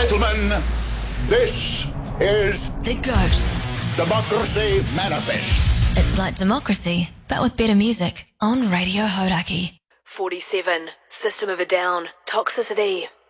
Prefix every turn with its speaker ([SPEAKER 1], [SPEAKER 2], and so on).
[SPEAKER 1] gentlemen, this is
[SPEAKER 2] The GOAT.
[SPEAKER 1] Democracy Manifest.
[SPEAKER 2] It's like democracy, but with better music on Radio Hauraki.
[SPEAKER 3] 47, System of a Down, Toxicity.